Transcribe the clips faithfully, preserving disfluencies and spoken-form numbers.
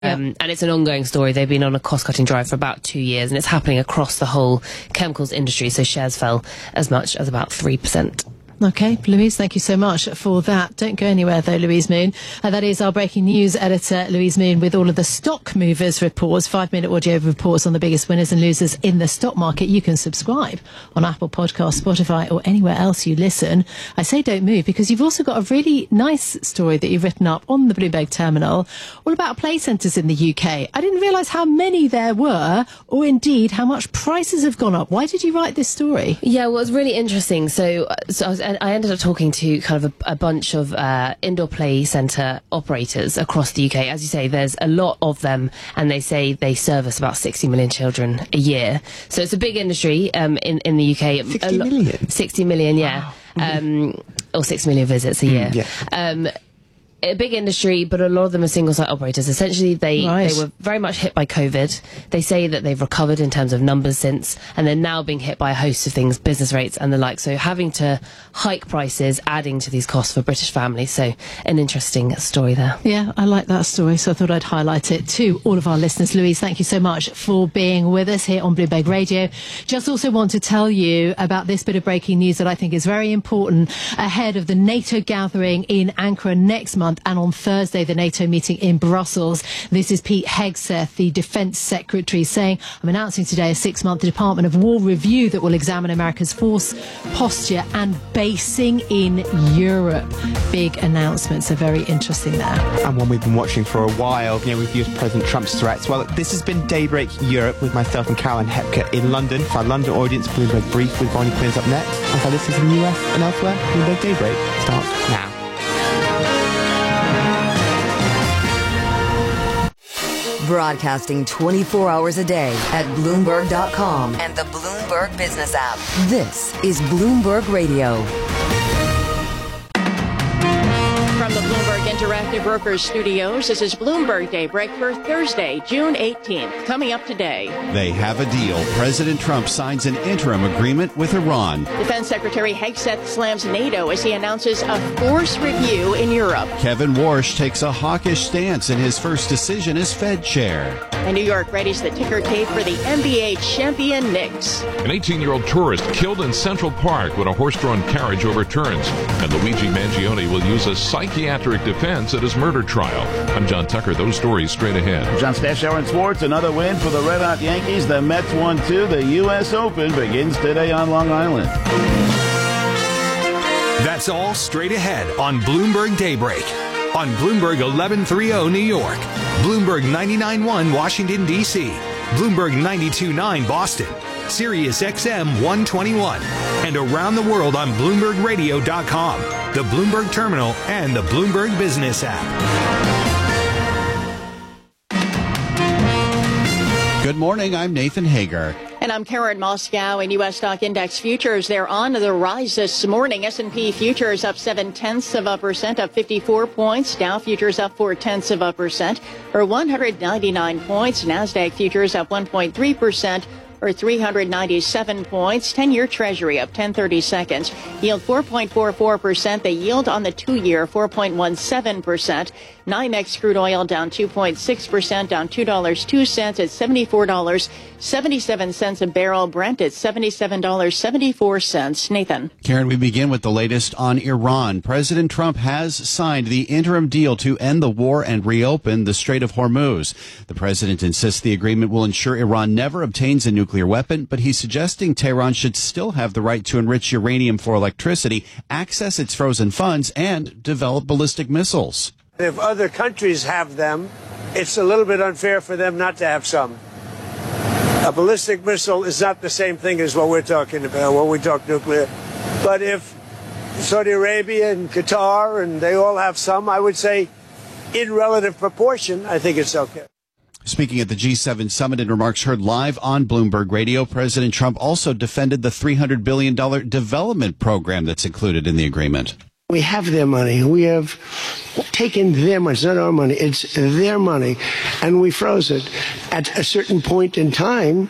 Um, yep. And it's an ongoing story. They've been on a cost-cutting drive for about two years, and it's happening across the whole chemicals industry. So shares fell as much as about three percent. Okay, Louise, thank you so much for that. Don't go anywhere, though, Louise Moon. Uh, that is our breaking news editor, Louise Moon, with all of the stock movers reports, five-minute audio reports on the biggest winners and losers in the stock market. You can subscribe on Apple Podcasts, Spotify, or anywhere else you listen. I say don't move because you've also got a really nice story that you've written up on the Bloomberg Terminal all about play centres in the U K. I didn't realise how many there were, or indeed how much prices have gone up. Why did you write this story? Yeah, well, it's really interesting. So, so I was And I ended up talking to kind of a, a bunch of uh, indoor play centre operators across the U K. As you say, there's a lot of them, and they say they service about sixty million children a year. So it's a big industry um, in, in the U K. sixty million? sixty million, yeah. Wow. Um, or six million visits a year. Mm, yeah. Um, a big industry, but a lot of them are single-site operators. Essentially, they, right. they were very much hit by COVID. They say that they've recovered in terms of numbers since, and they're now being hit by a host of things, business rates and the like. So having to hike prices, adding to these costs for British families. So an interesting story there. Yeah, I like that story, so I thought I'd highlight it to all of our listeners. Louise, thank you so much for being with us here on Bloomberg Radio. Just also want to tell you about this bit of breaking news that I think is very important ahead of the NATO gathering in Ankara next month. And on Thursday, the NATO meeting in Brussels. This is Pete Hegseth, the Defence Secretary, saying, I'm announcing today a six-month Department of War review that will examine America's force, posture and basing in Europe. Big announcements are very interesting there. And one we've been watching for a while. You know, we've used President Trump's threats. Well, this has been Daybreak Europe with myself and Caroline Hepker in London. For our London audience, Bloomberg Brief with Bonnie Quinns up next. And for our listeners in the U S and elsewhere, Bloomberg Daybreak starts now. Broadcasting twenty-four hours a day at Bloomberg dot com and the Bloomberg Business app. This is Bloomberg Radio. From the Bloomberg Interactive Brokers Studios, this is Bloomberg Daybreak for Thursday, June eighteenth. Coming up today. They have a deal. President Trump signs an interim agreement with Iran. Defense Secretary Hegseth slams NATO as he announces a force review in Europe. Kevin Warsh takes a hawkish stance in his first decision as Fed chair. And New York readies the ticker tape for the N B A champion Knicks. An eighteen-year-old tourist killed in Central Park when a horse-drawn carriage overturns. And Luigi Mangione will use a psychiatric defense at his murder trial. I'm John Tucker. Those stories straight ahead. John Stashower in sports. Another win for the Red Hot Yankees. The Mets won two. The U S Open begins today on Long Island. That's all straight ahead on Bloomberg Daybreak. On Bloomberg eleven thirty New York, Bloomberg ninety-nine point one Washington, D C, Bloomberg ninety-two point nine Boston, Sirius X M one twenty-one, and around the world on Bloomberg Radio dot com, the Bloomberg Terminal, and the Bloomberg Business app. Good morning, I'm Nathan Hager. And I'm Karen Moscow. In U S stock index futures, they're on the rise this morning. S and P futures up seven tenths of a percent, up fifty-four points. Dow futures up four tenths of a percent, or one hundred ninety-nine points. Nasdaq futures up one point three percent, or three hundred ninety-seven points. ten-year Treasury up ten thirty-seconds. Yield four point four four percent. The yield on the two-year four point one seven percent. NYMEX crude oil down two point six percent, down two dollars and two cents at seventy-four dollars and seventy-seven cents a barrel. Brent at seventy-seven dollars and seventy-four cents. Nathan. Karen, we begin with the latest on Iran. President Trump has signed the interim deal to end the war and reopen the Strait of Hormuz. The president insists the agreement will ensure Iran never obtains a nuclear weapon, but he's suggesting Tehran should still have the right to enrich uranium for electricity, access its frozen funds, and develop ballistic missiles. If other countries have them, it's a little bit unfair for them not to have some. A ballistic missile is not the same thing as what we're talking about when we talk nuclear. But if Saudi Arabia and Qatar and they all have some, I would say in relative proportion, I think it's okay. Speaking at the G seven summit in remarks heard live on Bloomberg Radio, President Trump also defended the three hundred billion dollars development program that's included in the agreement. We have their money. We have taken their money. It's not our money. It's their money. And we froze it. At a certain point in time,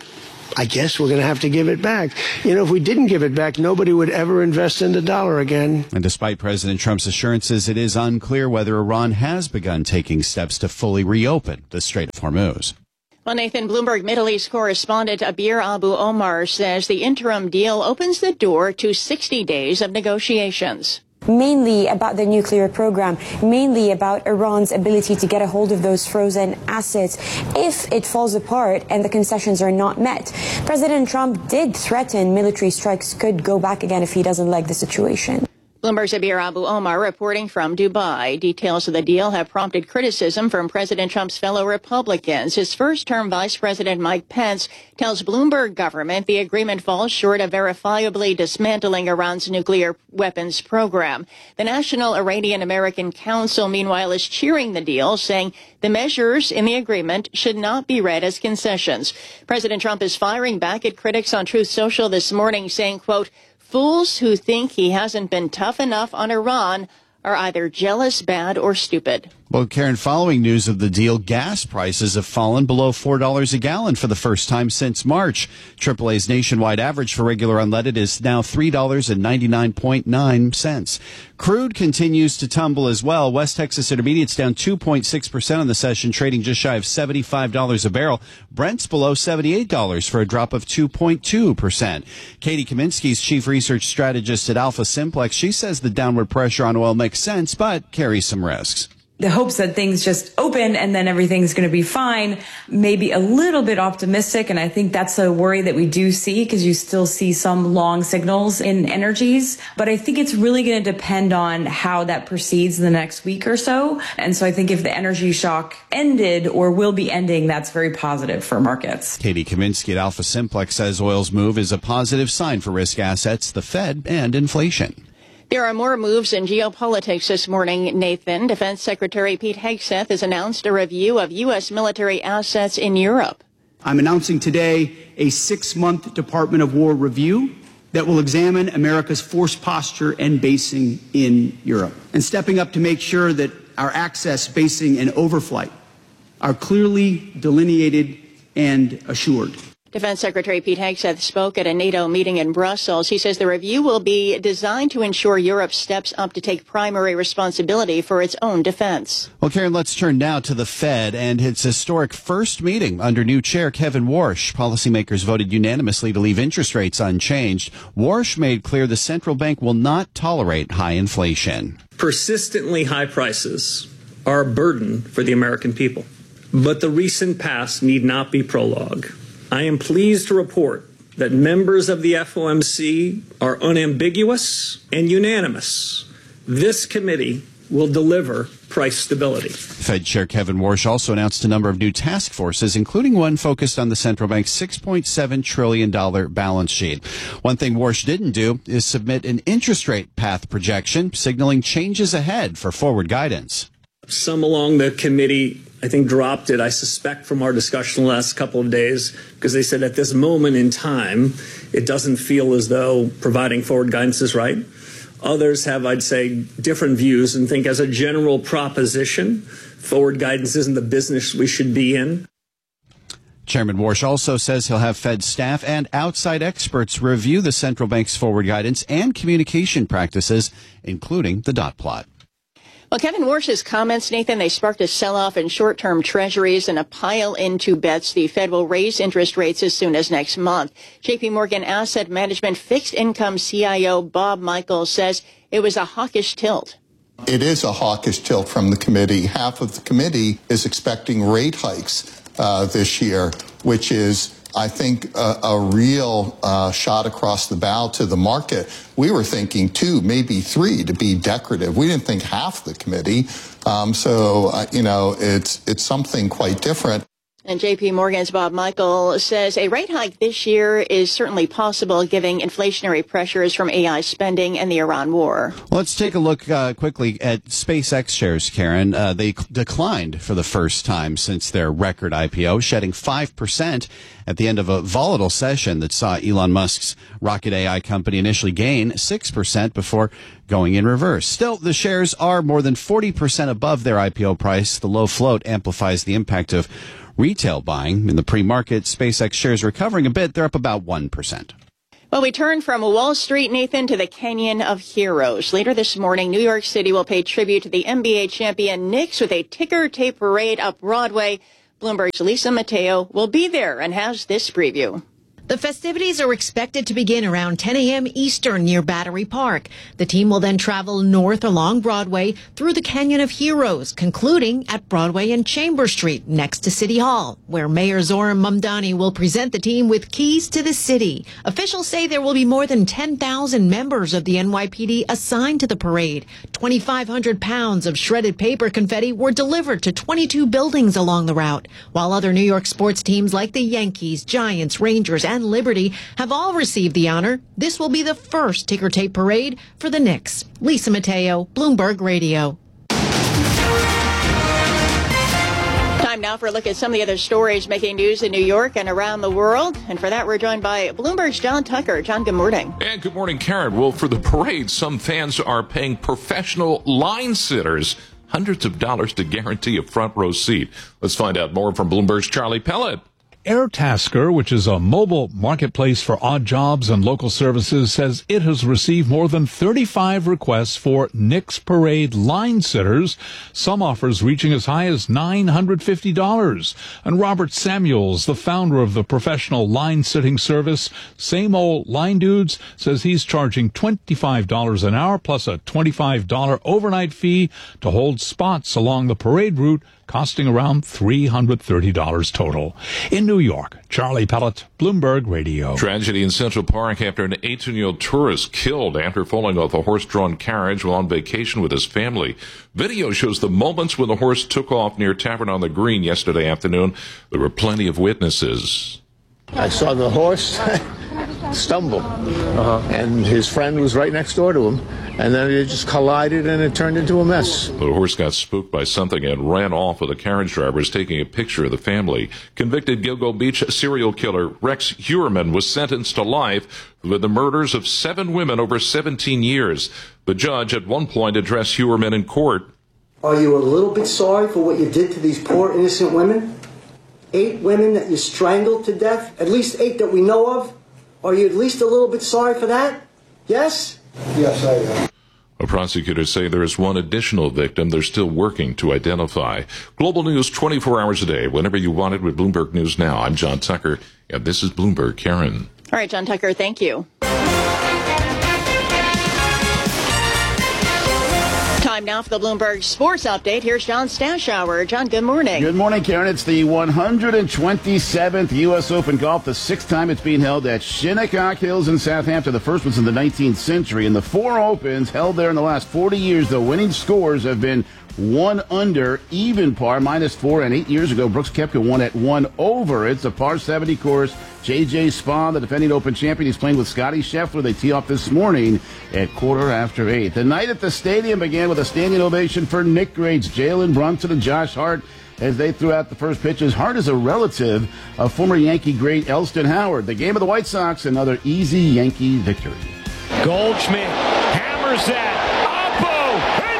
I guess we're going to have to give it back. You know, if we didn't give it back, nobody would ever invest in the dollar again. And despite President Trump's assurances, it is unclear whether Iran has begun taking steps to fully reopen the Strait of Hormuz. Well, Nathan, Bloomberg Middle East correspondent Abir Abu Omar says the interim deal opens the door to sixty days of negotiations. Mainly about the nuclear program, mainly about Iran's ability to get a hold of those frozen assets if it falls apart and the concessions are not met. President Trump did threaten military strikes could go back again if he doesn't like the situation. Bloomberg's Abir Abu Omar reporting from Dubai. Details of the deal have prompted criticism from President Trump's fellow Republicans. His first-term Vice President Mike Pence tells Bloomberg government the agreement falls short of verifiably dismantling Iran's nuclear weapons program. The National Iranian American Council, meanwhile, is cheering the deal, saying the measures in the agreement should not be read as concessions. President Trump is firing back at critics on Truth Social this morning, saying, quote, "Fools who think he hasn't been tough enough on Iran are either jealous, bad, or stupid." Well, Karen, following news of the deal, gas prices have fallen below four dollars a gallon for the first time since March. triple A's nationwide average for regular unleaded is now three dollars and ninety-nine cents. Crude continues to tumble as well. West Texas Intermediate's down two point six percent on the session, trading just shy of seventy-five dollars a barrel. Brent's below seventy-eight dollars for a drop of two point two percent. Katie Kaminsky's chief research strategist at Alpha Simplex, she says the downward pressure on oil makes sense, but carries some risks. The hopes that things just open and then everything's going to be fine, maybe a little bit optimistic. And I think that's a worry that we do see because you still see some long signals in energies. But I think it's really going to depend on how that proceeds in the next week or so. And so I think if the energy shock ended or will be ending, that's very positive for markets. Katie Kaminsky at Alpha Simplex says oil's move is a positive sign for risk assets, the Fed, and inflation. There are more moves in geopolitics this morning, Nathan. Defense Secretary Pete Hegseth has announced a review of U S military assets in Europe. I'm announcing today a six-month Department of War review that will examine America's force posture and basing in Europe, and stepping up to make sure that our access, basing, and overflight are clearly delineated and assured. Defense Secretary Pete Hegseth spoke at a NATO meeting in Brussels. He says the review will be designed to ensure Europe steps up to take primary responsibility for its own defense. Well, Karen, let's turn now to the Fed and its historic first meeting under new chair Kevin Warsh. Policymakers voted unanimously to leave interest rates unchanged. Warsh made clear the central bank will not tolerate high inflation. Persistently high prices are a burden for the American people, but the recent past need not be prologue. I am pleased to report that members of the F O M C are unambiguous and unanimous. This committee will deliver price stability. Fed Chair Kevin Warsh also announced a number of new task forces, including one focused on the central bank's six point seven trillion dollars balance sheet. One thing Warsh didn't do is submit an interest rate path projection, signaling changes ahead for forward guidance. Some along the committee, I think, dropped it, I suspect, from our discussion the last couple of days, because they said at this moment in time, it doesn't feel as though providing forward guidance is right. Others have, I'd say, different views and think as a general proposition, forward guidance isn't the business we should be in. Chairman Warsh also says he'll have Fed staff and outside experts review the central bank's forward guidance and communication practices, including the dot plot. Well, Kevin Warsh's comments, Nathan, they sparked a sell-off in short-term treasuries and a pile into bets the Fed will raise interest rates as soon as next month. J P Morgan Asset Management Fixed Income C I O Bob Michael says it was a hawkish tilt. It is a hawkish tilt from the committee. Half of the committee is expecting rate hikes uh, this year, which is, I think, a, a real uh, shot across the bow to the market. We were thinking two, maybe three to be decorative. We didn't think half the committee. Um, so, uh, you know, it's it's something quite different. And J P Morgan's Bob Michael says a rate hike this year is certainly possible, given inflationary pressures from A I spending and the Iran war. Well, let's take a look uh, quickly at SpaceX shares, Karen. Uh, they c- declined for the first time since their record I P O, shedding five percent at the end of a volatile session that saw Elon Musk's rocket A I company initially gain six percent before going in reverse. Still, the shares are more than forty percent above their I P O price. The low float amplifies the impact of retail buying. In the pre-market, SpaceX shares recovering a bit. They're up about one percent. Well, we turn from Wall Street, Nathan, to the Canyon of Heroes. Later this morning, New York City will pay tribute to the N B A champion Knicks with a ticker tape parade up Broadway. Bloomberg's Lisa Mateo will be there and has this preview. The festivities are expected to begin around ten a.m. Eastern near Battery Park. The team will then travel north along Broadway through the Canyon of Heroes, concluding at Broadway and Chamber Street next to City Hall, where Mayor Zoran Mamdani will present the team with keys to the city. Officials say there will be more than ten thousand members of the N Y P D assigned to the parade. twenty-five hundred pounds of shredded paper confetti were delivered to twenty-two buildings along the route, while other New York sports teams like the Yankees, Giants, Rangers, and Liberty have all received the honor. This will be the first ticker tape parade for the Knicks. Lisa Mateo, Bloomberg Radio. Time now for a look at some of the other stories making news in New York and around the world. And for that, we're joined by Bloomberg's John Tucker. John, good morning. And good morning, Karen. Well, for the parade, some fans are paying professional line sitters hundreds of dollars to guarantee a front row seat. Let's find out more from Bloomberg's Charlie Pellet. Airtasker, which is a mobile marketplace for odd jobs and local services, says it has received more than thirty-five requests for Knicks Parade line sitters, some offers reaching as high as nine hundred fifty dollars. And Robert Samuels, the founder of the professional line sitting service Same Old Line Dudes, says he's charging twenty-five dollars an hour plus a twenty-five dollars overnight fee to hold spots along the parade route, costing around three hundred thirty dollars total. In New York, Charlie Pellet, Bloomberg Radio. Tragedy in Central Park after an eighteen-year-old tourist killed after falling off a horse-drawn carriage while on vacation with his family. Video shows the moments when the horse took off near Tavern on the Green yesterday afternoon. There were plenty of witnesses. I saw the horse stumble, uh-huh. and his friend was right next door to him, and then it just collided and it turned into a mess. The horse got spooked by something and ran off with the carriage drivers taking a picture of the family. Convicted Gilgo Beach serial killer Rex Heuermann was sentenced to life for the murders of seven women over seventeen years. The judge at one point addressed Heuermann in court. Are you a little bit sorry for what you did to these poor innocent women? Eight women that you strangled to death, at least eight that we know of. Are you at least a little bit sorry for that? Yes? Yes, I am. A prosecutor say there is one additional victim they're still working to identify. Global news twenty-four hours a day, whenever you want it with Bloomberg News Now. I'm John Tucker, and this is Bloomberg Karen. All right, John Tucker, thank you. Time now for the Bloomberg Sports Update. Here's John Stashower. John, good morning. Good morning, Karen. It's the one hundred twenty-seventh U S Open Golf, the sixth time it's being held at Shinnecock Hills in Southampton. The first was in the nineteenth century. And the four Opens held there in the last forty years, the winning scores have been one under, even par, minus four. And eight years ago, Brooks Koepka won at one over. It's a par seventy course. J J Spaun, the defending Open champion, he's playing with Scotty Scheffler. They tee off this morning at quarter after eight. The night at the stadium began with a standing ovation for Nick greats Jalen Brunson and Josh Hart as they threw out the first pitches. Hart is a relative of former Yankee great Elston Howard. The game of the White Sox, another easy Yankee victory. Goldschmidt hammers that. Oppo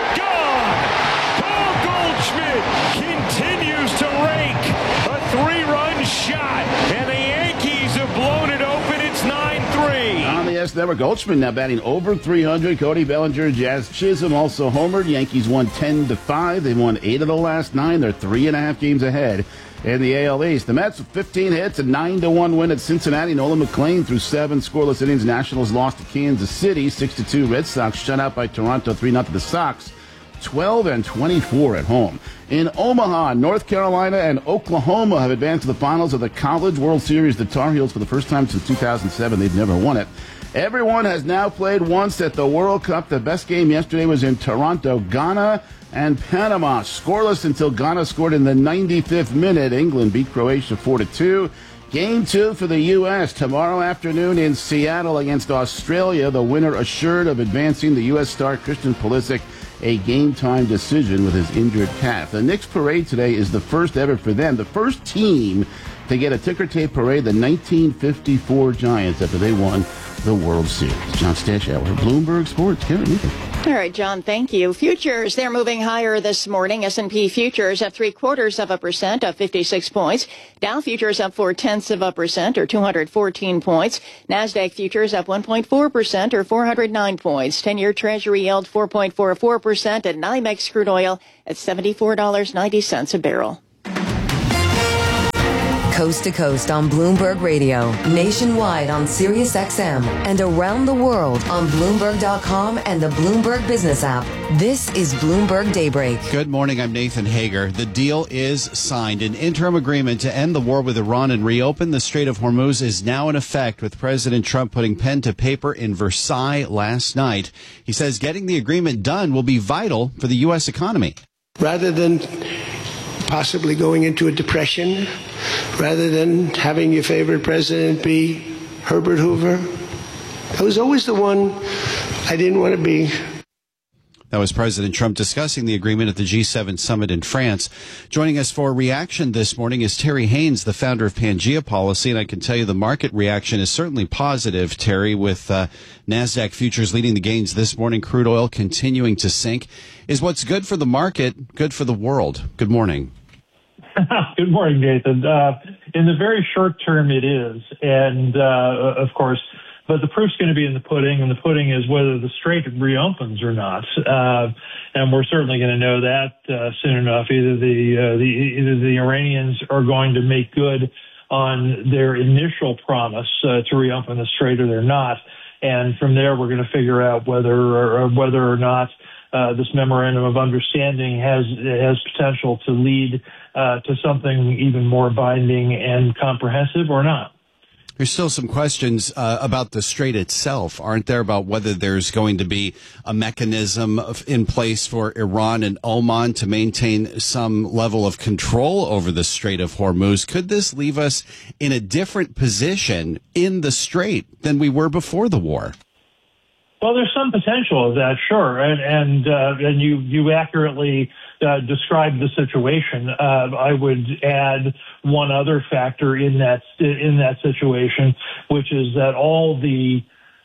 and gone. Paul Goldschmidt continues to rake a three-run shot, and the Yankees have blown it open. It's nine three. On the S Network, Goldschmidt now batting over three hundred. Cody Bellinger, Jazz Chisholm also homered. Yankees won ten to five. They won eight of the last nine. They're three and a half games ahead in the A L East. The Mets with fifteen hits, a nine to one win at Cincinnati. Nolan McLean threw seven scoreless innings. Nationals lost to Kansas City six to two. Red Sox shut out by Toronto three nothing. The Sox twelve and twenty-four at home. In Omaha, North Carolina and Oklahoma have advanced to the finals of the College World Series. The Tar Heels, for the first time since two thousand seven, they've never won it. Everyone has now played once at the World Cup. The best game yesterday was in Toronto. Ghana and Panama scoreless until Ghana scored in the ninety-fifth minute. England beat Croatia four to two. Game two for the U S tomorrow afternoon in Seattle against Australia. The winner assured of advancing. The U S star Christian Pulisic a game-time decision with his injured calf. The Knicks parade today is the first ever for them. The first team to get a ticker tape parade, the nineteen fifty-four Giants, after they won the World Series. John Stanchauer, Bloomberg Sports. Kevin Newton. All right, John, thank you. Futures, they're moving higher this morning. S and P futures up three quarters of a percent, up fifty-six points. Dow futures up four tenths of a percent, or two hundred fourteen points. NASDAQ futures up one point four percent, or four hundred nine points. ten-year Treasury yield four point four four percent, and NYMEX crude oil at seventy-four dollars and ninety cents a barrel. Coast to coast on Bloomberg Radio, nationwide on Sirius X M, and around the world on Bloomberg dot com and the Bloomberg Business app. This is Bloomberg Daybreak. Good morning, I'm Nathan Hager. The deal is signed. An interim agreement to end the war with Iran and reopen the Strait of Hormuz is now in effect, with President Trump putting pen to paper in Versailles last night. He says getting the agreement done will be vital for the U S economy. Rather than possibly going into a depression, rather than having your favorite president be Herbert Hoover, I was always the one I didn't want to be. That was President Trump discussing the agreement at the G seven summit in France. Joining us for reaction this morning is Terry Haynes, the founder of Pangea Policy, and I can tell you the market reaction is certainly positive, Terry, with uh, NASDAQ futures leading the gains this morning, crude oil continuing to sink. Is what's good for the market good for the world? Good morning. Good morning, Nathan. Uh, in the very short term, it is. And, uh, of course, but the proof's going to be in the pudding, and the pudding is whether the strait reopens or not. Uh, and we're certainly going to know that uh, soon enough. Either the, uh, the either the Iranians are going to make good on their initial promise uh, to reopen the strait, or they're not. And from there, we're going to figure out whether or, or whether or not uh, this memorandum of understanding has has potential to lead uh, to something even more binding and comprehensive, or not. There's still some questions uh, about the strait itself, aren't there, about whether there's going to be a mechanism of, in place for Iran and Oman to maintain some level of control over the Strait of Hormuz. Could this leave us in a different position in the strait than we were before the war? Well, there's some potential of that, sure, and and uh, and you you accurately uh, described the situation. Uh, I would add one other factor in that in that situation, which is that all the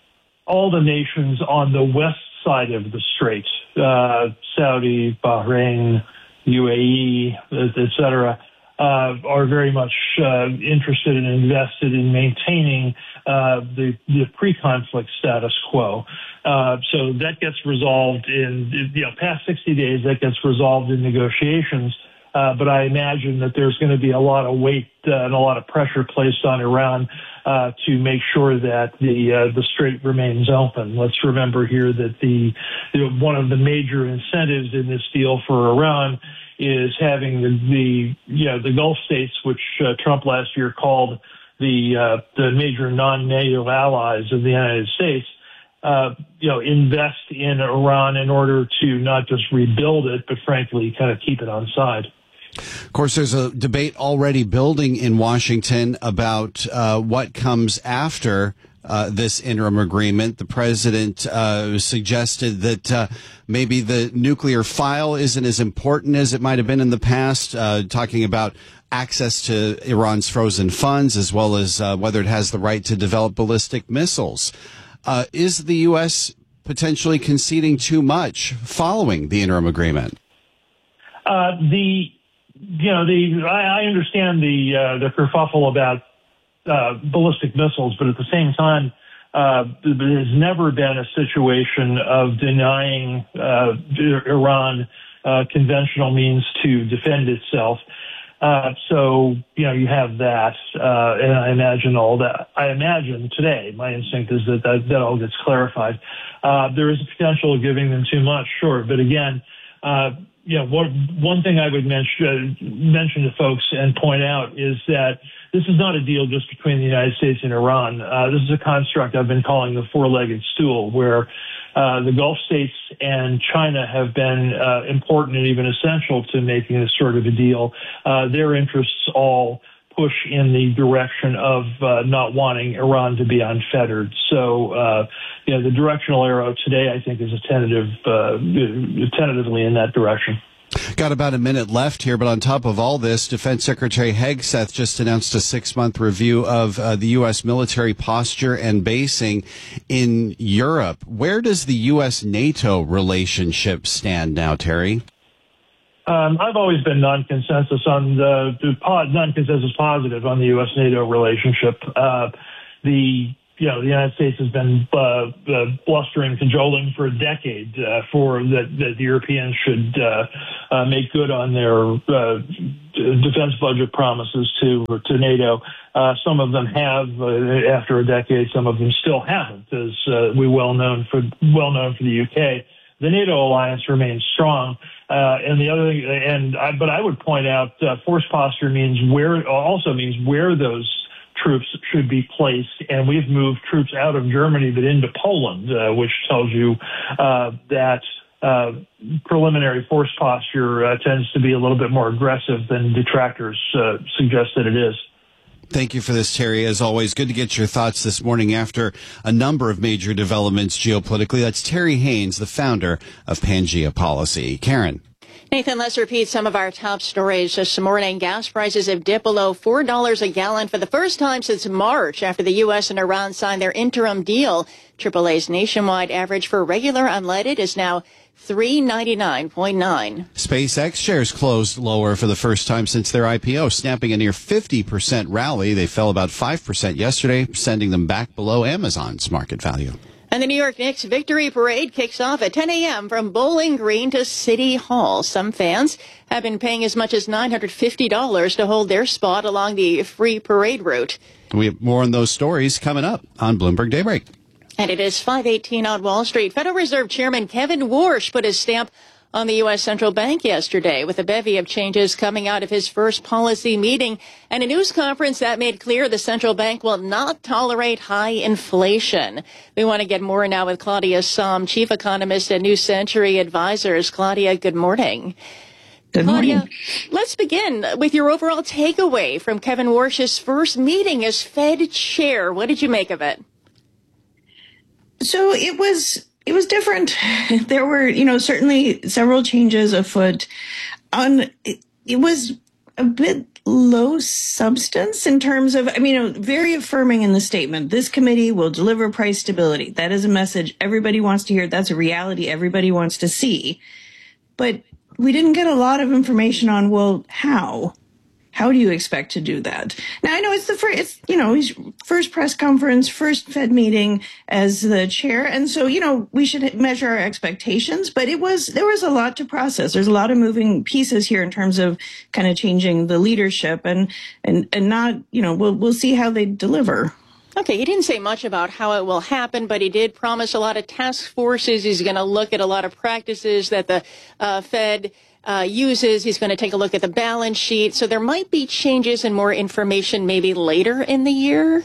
all the nations on the west side of the strait, uh, Saudi, Bahrain, U A E, et cetera, uh, are very much uh, interested and invested in maintaining uh, the, the pre-conflict status quo. Uh, so that gets resolved in, you know, past sixty days, that gets resolved in negotiations. Uh, but I imagine that there's going to be a lot of weight uh, and a lot of pressure placed on Iran uh, to make sure that the uh, the strait remains open. Let's remember here that the, the one of the major incentives in this deal for Iran is having the, the you know the Gulf states, which uh, Trump last year called the uh, the major non-NATO allies of the United States, uh, you know, invest in Iran in order to not just rebuild it, but frankly, kind of keep it on side. Of course, there's a debate already building in Washington about uh, what comes after uh, this interim agreement. The president uh, suggested that uh, maybe the nuclear file isn't as important as it might have been in the past, uh, talking about access to Iran's frozen funds, as well as uh, whether it has the right to develop ballistic missiles. Uh, is the U S potentially conceding too much following the interim agreement? Uh, the You know, the I, I understand the uh, the kerfuffle about uh, ballistic missiles, but at the same time, uh, there has never been a situation of denying uh, Iran uh, conventional means to defend itself. Uh, so, you know, you have that, uh, and I imagine all that. I imagine today, my instinct is that that, that all gets clarified. Uh, there is a potential of giving them too much, sure, but again, uh, you know, one, one thing I would mention, uh, mention to folks and point out is that this is not a deal just between the United States and Iran. Uh, this is a construct I've been calling the four-legged stool, where uh, the Gulf states and China have been uh, important and even essential to making this sort of a deal. Uh, their interests all push in the direction of uh, not wanting Iran to be unfettered. So, uh, you know, the directional arrow today, I think, is a tentative, uh, tentatively in that direction. Got about a minute left here, but on top of all this, Defense Secretary Hegseth just announced a six-month review of uh, the U S military posture and basing in Europe. Where does the U S NATO relationship stand now, Terry? Um, I've always been non-consensus on the, the pod, non-consensus positive on the U S NATO relationship. Uh, the You know, the United States has been uh, uh, blustering, cajoling for a decade uh, for that, that the Europeans should uh, uh, make good on their uh, defense budget promises to to NATO. Uh, some of them have uh, after a decade. Some of them still haven't, as uh, we well known for well known for the U K. The NATO alliance remains strong, uh, and the other thing, and I, but I would point out, uh, force posture means where also means where those troops should be placed, and we've moved troops out of Germany but into Poland, uh, which tells you uh, that uh, preliminary force posture uh, tends to be a little bit more aggressive than detractors uh, suggest that it is. Thank you for this, Terry. As always, good to get your thoughts this morning after a number of major developments geopolitically. That's Terry Haynes, the founder of Pangea Policy. Karen. Nathan, let's repeat some of our top stories this morning. Gas prices have dipped below four dollars a gallon for the first time since March after the U S and Iran signed their interim deal. triple A's nationwide average for regular unleaded is now three ninety-nine point nine. SpaceX shares closed lower for the first time since their I P O, snapping a near fifty percent rally. They fell about five percent yesterday, sending them back below Amazon's market value. And the New York Knicks Victory Parade kicks off at ten a.m. from Bowling Green to City Hall. Some fans have been paying as much as nine hundred fifty dollars to hold their spot along the free parade route. We have more on those stories coming up on Bloomberg Daybreak. And it is five eighteen on Wall Street. Federal Reserve Chairman Kevin Warsh put his stamp on the U S Central Bank yesterday with a bevy of changes coming out of his first policy meeting and a news conference that made clear the central bank will not tolerate high inflation. We want to get more now with Claudia Sahm, chief economist at New Century Advisors. Claudia, good morning. Good morning. Claudia, let's begin with your overall takeaway from Kevin Warsh's first meeting as Fed chair. What did you make of it? So it was it was different. There were, you know, certainly several changes afoot. On it, it was a bit low substance in terms of, I mean, you know, very affirming in the statement. This committee will deliver price stability. That is a message everybody wants to hear. That's a reality everybody wants to see. But we didn't get a lot of information on, well, how? How do you expect to do that? Now, I know it's the first, it's, you know, his first press conference, first Fed meeting as the chair. And so, you know, we should measure our expectations, but it was, there was a lot to process. There's a lot of moving pieces here in terms of kind of changing the leadership and, and, and not, you know, we'll, we'll see how they deliver. Okay, he didn't say much about how it will happen, but he did promise a lot of task forces. He's going to look at a lot of practices that the uh, Fed Uh, uses. He's going to take a look at the balance sheet. So there might be changes and more information maybe later in the year.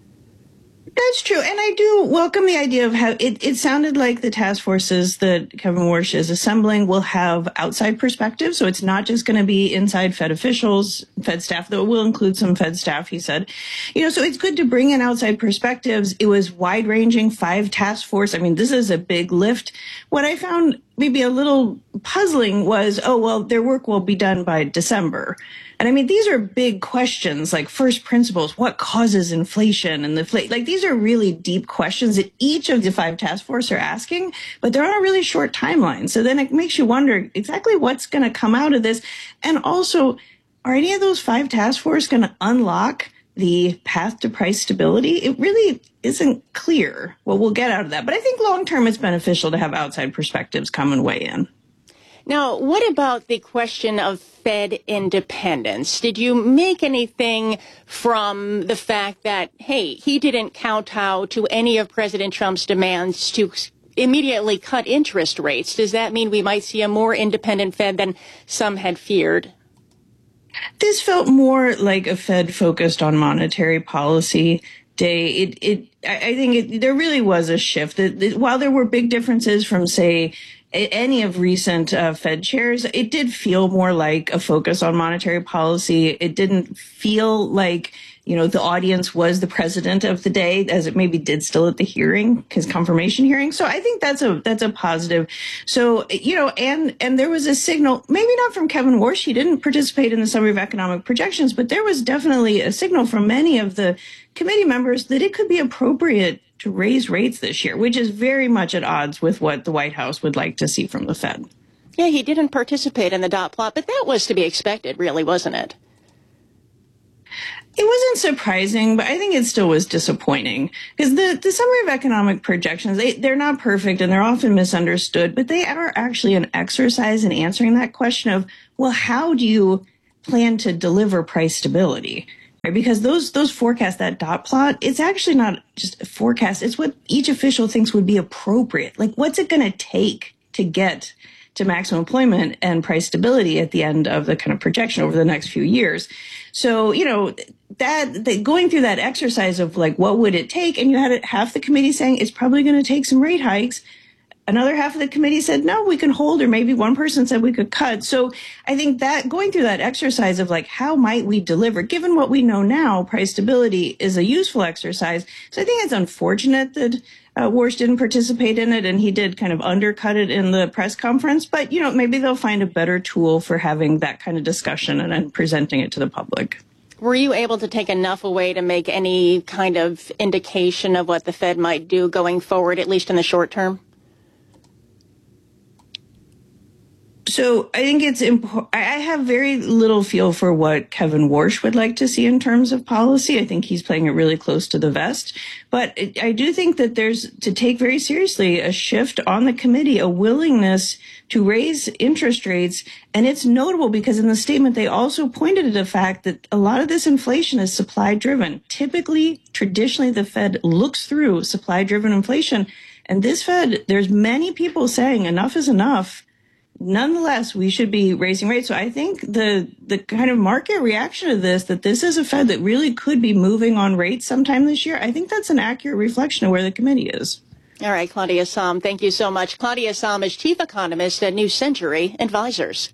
That's true. And I do welcome the idea of how it, it sounded like the task forces that Kevin Warsh is assembling will have outside perspectives. So it's not just going to be inside Fed officials, Fed staff, though it will include some Fed staff, he said. You know, so it's good to bring in outside perspectives. It was wide ranging, five task force. I mean, this is a big lift. What I found maybe a little puzzling was, oh, well, their work will be done by December. And I mean, these are big questions like first principles, what causes inflation and the like, these are really deep questions that each of the five task force are asking, but they're on a really short timeline. So then it makes you wonder exactly what's going to come out of this. And also, are any of those five task force going to unlock the path to price stability? It really isn't clear what we'll get out of that. But I think long term, it's beneficial to have outside perspectives come and weigh in. Now, what about the question of Fed independence? Did you make anything from the fact that, hey, he didn't kowtow to any of President Trump's demands to immediately cut interest rates? Does that mean we might see a more independent Fed than some had feared? This felt more like a Fed focused on monetary policy day. It, it, I think it, there really was a shift. It, it, while there were big differences from, say, any of recent uh, Fed chairs, it did feel more like a focus on monetary policy. It didn't feel like, you know, the audience was the president of the day, as it maybe did still at the hearing, his confirmation hearing. So I think that's a that's a positive. So, you know, and and there was a signal, maybe not from Kevin Warsh. He didn't participate in the summary of economic projections, but there was definitely a signal from many of the committee members that it could be appropriate to raise rates this year, which is very much at odds with what the White House would like to see from the Fed. Yeah, he didn't participate in the dot plot, but that was to be expected, really, wasn't it? It wasn't surprising, but I think it still was disappointing because the, the summary of economic projections, they, they're not perfect and they're often misunderstood, but they are actually an exercise in answering that question of, well, how do you plan to deliver price stability? Right? Because those those forecasts, that dot plot, it's actually not just a forecast. It's what each official thinks would be appropriate. Like, what's it going to take to get to maximum employment and price stability at the end of the kind of projection over the next few years? So, you know, that, that going through that exercise of like, what would it take? And you had half the committee saying it's probably going to take some rate hikes. Another half of the committee said, no, we can hold, or maybe one person said we could cut. So I think that going through that exercise of like, how might we deliver, given what we know now, price stability is a useful exercise. So I think it's unfortunate that uh, Warsh didn't participate in it and he did kind of undercut it in the press conference. But, you know, maybe they'll find a better tool for having that kind of discussion and then presenting it to the public. Were you able to take enough away to make any kind of indication of what the Fed might do going forward, at least in the short term? So I think it's important. I have very little feel for what Kevin Warsh would like to see in terms of policy. I think he's playing it really close to the vest. But I do think that there's to take very seriously a shift on the committee, a willingness to raise interest rates. And it's notable because in the statement, they also pointed to the fact that a lot of this inflation is supply driven. Typically, traditionally, the Fed looks through supply driven inflation. And this Fed, there's many people saying enough is enough. Nonetheless, we should be raising rates. So I think the the kind of market reaction to this, that this is a Fed that really could be moving on rates sometime this year, I think that's an accurate reflection of where the committee is. All right, Claudia Sahm, thank you so much. Claudia Sahm is chief economist at New Century Advisors.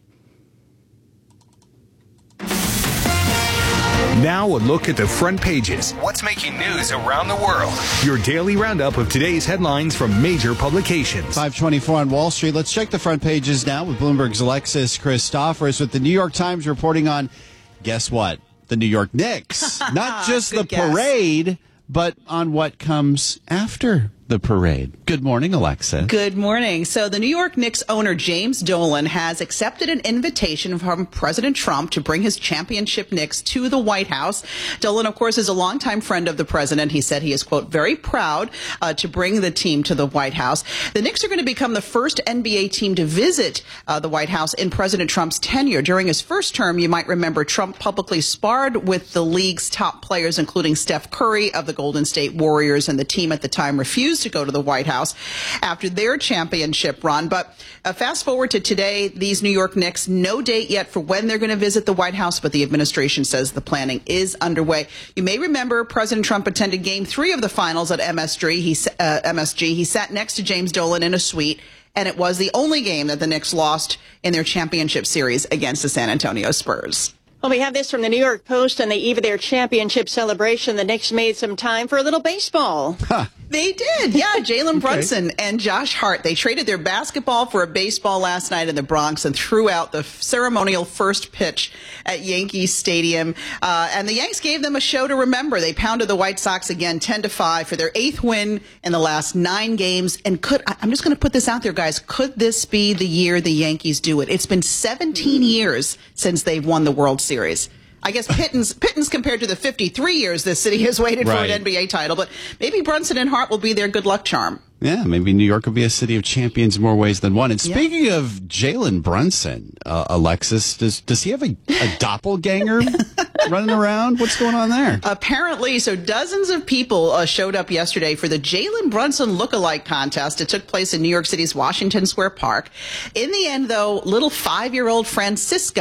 Now a look at the front pages. What's making news around the world? Your daily roundup of today's headlines from major publications. five twenty-four on Wall Street. Let's check the front pages now with Bloomberg's Alexis Christoforous with the New York Times reporting on, guess what? The New York Knicks. Not just the parade, but on what comes after the parade. Good morning, Alexa. Good morning. So the New York Knicks owner, James Dolan, has accepted an invitation from President Trump to bring his championship Knicks to the White House. Dolan, of course, is a longtime friend of the president. He said he is, quote, very proud uh, to bring the team to the White House. The Knicks are going to become the first N B A team to visit uh, the White House in President Trump's tenure. During his first term, you might remember Trump publicly sparred with the league's top players, including Steph Curry of the Golden State Warriors, and the team at the time refused to go to the White House after their championship run. But uh, fast forward to today, these New York Knicks, no date yet for when they're going to visit the White House, but the administration says the planning is underway. You may remember President Trump attended game three of the finals at M S G. He, uh, M S G. He sat next to James Dolan in a suite, and it was the only game that the Knicks lost in their championship series against the San Antonio Spurs. Well, we have this from the New York Post. On the eve of their championship celebration, the Knicks made some time for a little baseball. Huh. They did. Yeah, Jalen Brunson okay. and Josh Hart. They traded their basketball for a baseball last night in the Bronx and threw out the ceremonial first pitch at Yankee Stadium. Uh, and the Yanks gave them a show to remember. They pounded the White Sox again ten to five for their eighth win in the last nine games. And could I'm just going to put this out there, guys. Could this be the year the Yankees do it? It's been seventeen years since they've won the World Series. I guess pittance, pittance compared to the fifty-three years this city has waited right. for an N B A title. But maybe Brunson and Hart will be their good luck charm. Yeah, maybe New York will be a city of champions in more ways than one. And speaking yeah. of Jalen Brunson, uh, Alexis, does does he have a, a doppelganger running around? What's going on there? Apparently, so dozens of people uh, showed up yesterday for the Jalen Brunson lookalike contest. It took place in New York City's Washington Square Park. In the end, though, little five-year-old Francisco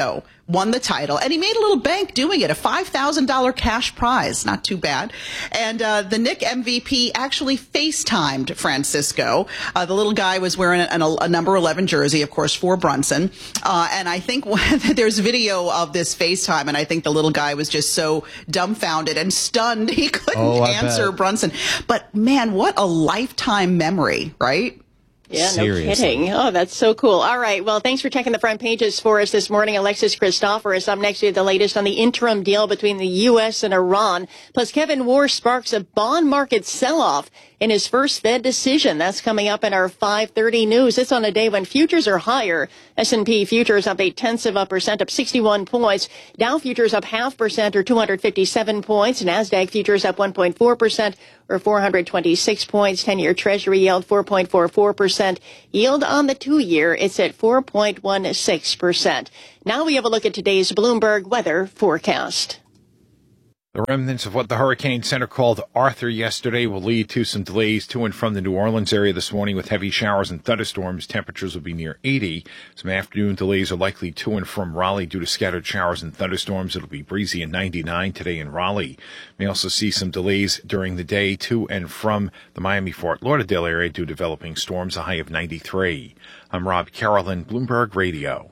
won the title, and he made a little bank doing it, a five thousand dollars cash prize. Not too bad. And uh, the Knick M V P actually FaceTimed Francisco. Uh, the little guy was wearing a, a, a number eleven jersey, of course, for Brunson. Uh, and I think there's video of this FaceTime, and I think the little guy was just so dumbfounded and stunned he couldn't oh, answer Brunson. But, man, what a lifetime memory, right? Yeah, Seriously. no kidding. Oh, that's so cool. All right. Well, thanks for checking the front pages for us this morning. Alexis Christoforous up next to the latest on the interim deal between the U S and Iran. Plus, Kevin Warsh sparks a bond market sell-off in his first Fed decision. That's coming up in our five thirty news. It's on a day when futures are higher. S and P futures up eight tenths of a percent, up sixty-one points. Dow futures up half percent or two hundred fifty-seven points. NASDAQ futures up one point four percent or four hundred twenty-six points. ten-year Treasury yield four point four four percent. Yield on the two-year, it's at four point one six percent. Now we have a look at today's Bloomberg weather forecast. The remnants of what the Hurricane Center called Arthur yesterday will lead to some delays to and from the New Orleans area this morning with heavy showers and thunderstorms. Temperatures will be near eighty. Some afternoon delays are likely to and from Raleigh due to scattered showers and thunderstorms. It'll be breezy and ninety-nine today in Raleigh. May also see some delays during the day to and from the Miami-Fort Lauderdale area due to developing storms, a high of ninety-three. I'm Rob Carolyn, Bloomberg Radio.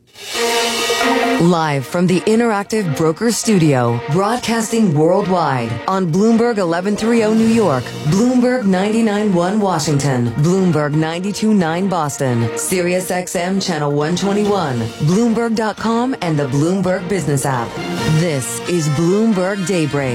Live from the Interactive Broker Studio, broadcasting worldwide on Bloomberg eleven thirty New York, Bloomberg ninety-nine point one Washington, Bloomberg ninety-two point nine Boston, Sirius X M Channel one twenty-one, Bloomberg dot com, and the Bloomberg Business app. This is Bloomberg Daybreak.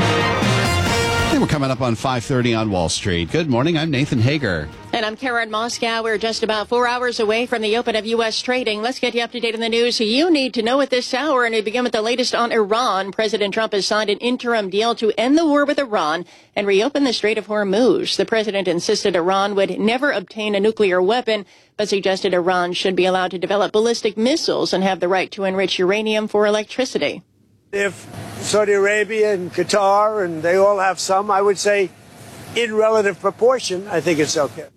And we're coming up on five thirty on Wall Street. Good morning. I'm Nathan Hager. And I'm Karen Moscow. We're just about four hours away from the open of U S trading. Let's get you up to date on the news you need to know at this hour. And we begin with the latest on Iran. President Trump has signed an interim deal to end the war with Iran and reopen the Strait of Hormuz. The president insisted Iran would never obtain a nuclear weapon, but suggested Iran should be allowed to develop ballistic missiles and have the right to enrich uranium for electricity. If Saudi Arabia and Qatar, and they all have some, I would say in relative proportion, I think it's okay.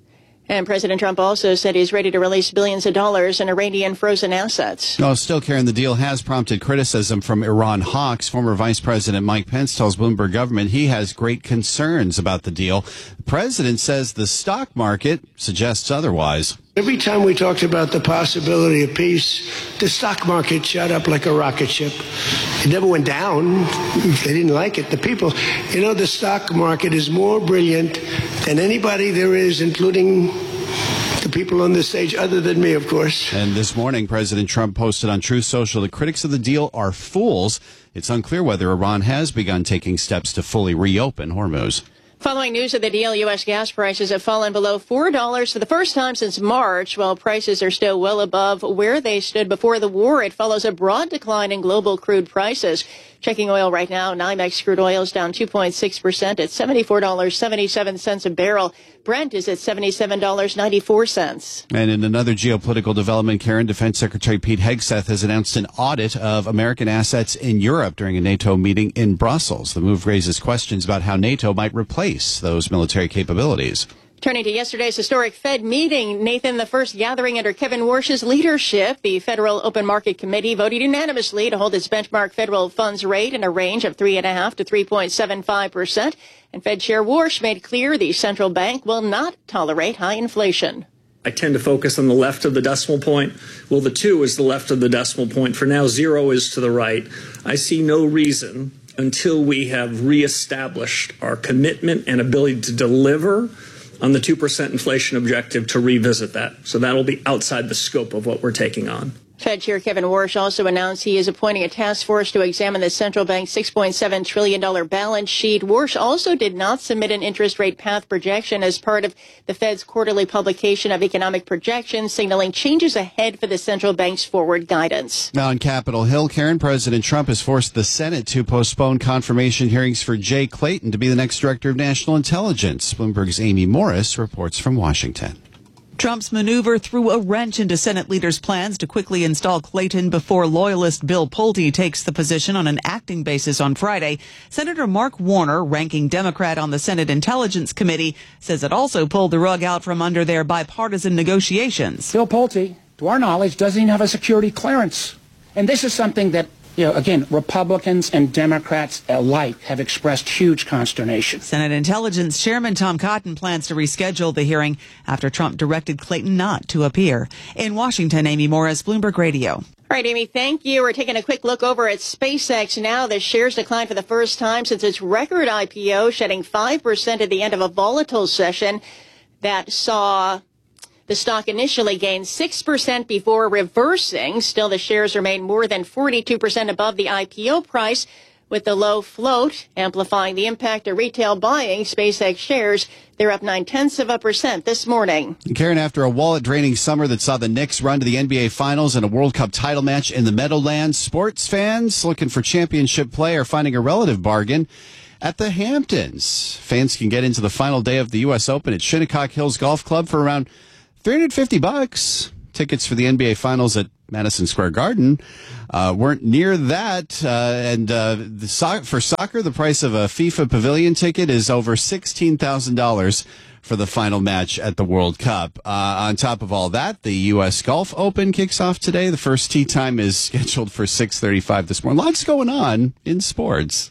And President Trump also said he's ready to release billions of dollars in Iranian frozen assets. No, still, Karen, the deal has prompted criticism from Iran hawks. Former Vice President Mike Pence tells Bloomberg Government he has great concerns about the deal. The president says the stock market suggests otherwise. Every time we talked about the possibility of peace, the stock market shot up like a rocket ship. It never went down. They didn't like it. The people, you know, the stock market is more brilliant than anybody there is, including the people on this stage, other than me, of course. And this morning, President Trump posted on Truth Social, the critics of the deal are fools. It's unclear whether Iran has begun taking steps to fully reopen Hormuz. Following news of the deal, U S gas prices have fallen below four dollars for the first time since March. While prices are still well above where they stood before the war, it follows a broad decline in global crude prices. Checking oil right now, NYMEX crude oil is down two point six percent at seventy-four dollars and seventy-seven cents a barrel. Brent is at seventy-seven dollars and ninety-four cents. And in another geopolitical development, Karen, Defense Secretary Pete Hegseth has announced an audit of American assets in Europe during a NATO meeting in Brussels. The move raises questions about how NATO might replace those military capabilities. Turning to yesterday's historic Fed meeting, Nathan, the first gathering under Kevin Warsh's leadership, the Federal Open Market Committee voted unanimously to hold its benchmark federal funds rate in a range of three point five to three point seven five percent. And Fed Chair Warsh made clear the central bank will not tolerate high inflation. I tend to focus on the left of the decimal point. Well, the two is the left of the decimal point. For now, zero is to the right. I see no reason until we have reestablished our commitment and ability to deliver on the two percent inflation objective to revisit that. So that'll be outside the scope of what we're taking on. Fed Chair Kevin Warsh also announced he is appointing a task force to examine the central bank's six point seven trillion dollars balance sheet. Warsh also did not submit an interest rate path projection as part of the Fed's quarterly publication of economic projections, signaling changes ahead for the central bank's forward guidance. Now on Capitol Hill, Karen, President Trump has forced the Senate to postpone confirmation hearings for Jay Clayton to be the next director of national intelligence. Bloomberg's Amy Morris reports from Washington. Trump's maneuver threw a wrench into Senate leaders' plans to quickly install Clayton before loyalist Bill Pulte takes the position on an acting basis on Friday. Senator Mark Warner, ranking Democrat on the Senate Intelligence Committee, says it also pulled the rug out from under their bipartisan negotiations. Bill Pulte, to our knowledge, doesn't even have a security clearance. And this is something that, you know, again, Republicans and Democrats alike have expressed huge consternation. Senate Intelligence Chairman Tom Cotton plans to reschedule the hearing after Trump directed Clayton not to appear. In Washington, Amy Morris, Bloomberg Radio. All right, Amy, thank you. We're taking a quick look over at SpaceX now. The shares declined for the first time since its record I P O, shedding five percent at the end of a volatile session that saw the stock initially gain six percent before reversing. Still, the shares remain more than forty-two percent above the I P O price, with the low float amplifying the impact of retail buying. SpaceX shares, they're up nine-tenths of a percent this morning. Karen, after a wallet-draining summer that saw the Knicks run to the N B A Finals and a World Cup title match in the Meadowlands, sports fans looking for championship play are finding a relative bargain at the Hamptons. Fans can get into the final day of the U S Open at Shinnecock Hills Golf Club for around three hundred fifty bucks. Tickets for the N B A Finals at Madison Square Garden uh, weren't near that. Uh, and uh, the so- for soccer, the price of a FIFA Pavilion ticket is over sixteen thousand dollars for the final match at the World Cup. Uh, on top of all that, the U S Golf Open kicks off today. The first tee time is scheduled for six thirty-five this morning. Lots going on in sports.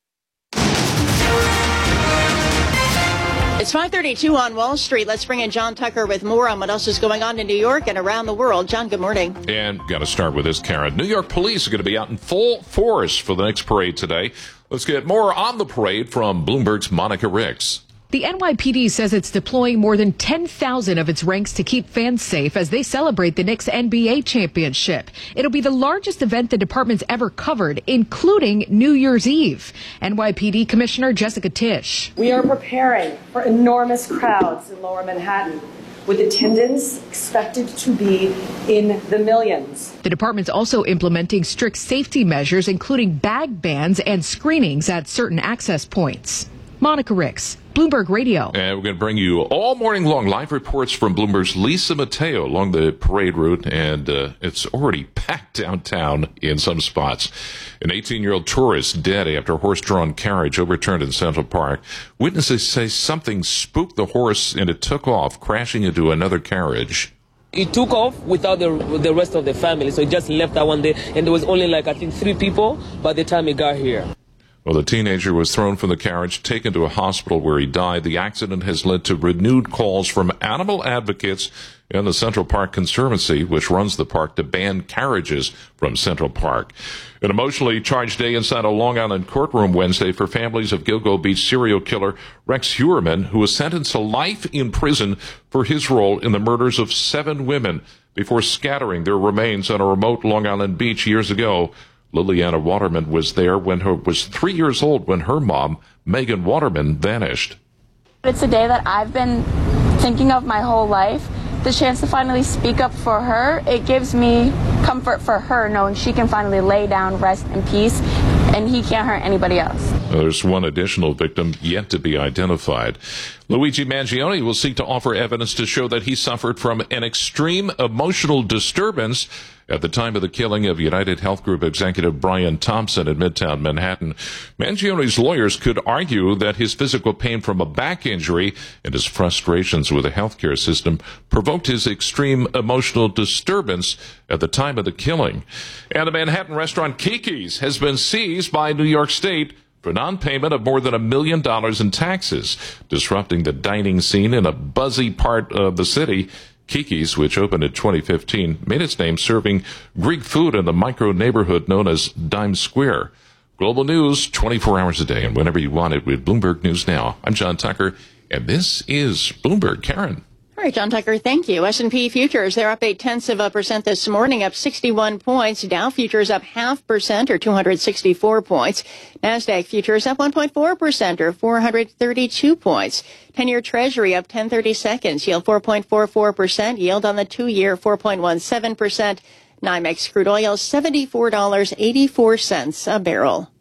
It's five thirty-two on Wall Street. Let's bring in John Tucker with more on what else is going on in New York and around the world. John, good morning. And got to start with this, Karen. New York police are going to be out in full force for the next parade today. Let's get more on the parade from Bloomberg's Monica Ricks. The N Y P D says it's deploying more than ten thousand of its ranks to keep fans safe as they celebrate the Knicks N B A championship. It'll be the largest event the department's ever covered, including New Year's Eve. N Y P D Commissioner Jessica Tisch. We are preparing for enormous crowds in Lower Manhattan, with attendance expected to be in the millions. The department's also implementing strict safety measures, including bag bans and screenings at certain access points. Monica Ricks, Bloomberg Radio. And we're going to bring you all morning long live reports from Bloomberg's Lisa Mateo along the parade route, and uh, it's already packed downtown in some spots. An eighteen-year-old tourist dead after a horse-drawn carriage overturned in Central Park. Witnesses say something spooked the horse and it took off, crashing into another carriage. It took off without the the rest of the family, so it just left that one day, and there was only like, I think, three people by the time it got here. Well, the teenager was thrown from the carriage, taken to a hospital where he died. The accident has led to renewed calls from animal advocates and the Central Park Conservancy, which runs the park, to ban carriages from Central Park. An emotionally charged day inside a Long Island courtroom Wednesday for families of Gilgo Beach serial killer Rex Heuermann, who was sentenced to life in prison for his role in the murders of seven women before scattering their remains on a remote Long Island beach years ago. Liliana Waterman was there when her was three years old when her mom, Megan Waterman, vanished. It's a day that I've been thinking of my whole life. The chance to finally speak up for her, it gives me comfort for her knowing she can finally lay down, rest in peace, and he can't hurt anybody else. There's one additional victim yet to be identified. Luigi Mangione will seek to offer evidence to show that he suffered from an extreme emotional disturbance at the time of the killing of United Health Group executive Brian Thompson in Midtown Manhattan. Mangione's lawyers could argue that his physical pain from a back injury and his frustrations with the healthcare system provoked his extreme emotional disturbance at the time of the killing. And the Manhattan restaurant Kiki's has been seized by New York State for non-payment of more than a million dollars in taxes, disrupting the dining scene in a buzzy part of the city. Kiki's, which opened in twenty fifteen, made its name serving Greek food in the micro neighborhood known as Dime Square. Global news, twenty-four hours a day, and whenever you want it with Bloomberg News Now. I'm John Tucker, and this is Bloomberg. Karen. All right, John Tucker, thank you. S and P futures, they're up eight-tenths of a percent this morning, up sixty-one points. Dow futures up half percent, or two hundred sixty-four points. NASDAQ futures up one point four percent, or four hundred thirty-two points. ten-year Treasury up ten thirty-seconds, yield four point four four percent. Yield on the two-year four point one seven percent. NYMEX crude oil seventy-four dollars and eighty-four cents a barrel.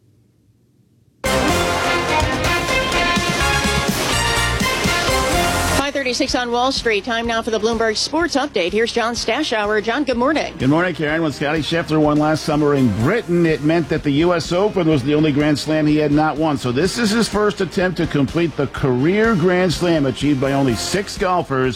five thirty-six on Wall Street. Time now for the Bloomberg Sports Update. Here's John Stashower. John, good morning. Good morning, Karen. When Scotty Scheffler won last summer in Britain, it meant that the U S Open was the only Grand Slam he had not won. So this is his first attempt to complete the career Grand Slam achieved by only six golfers.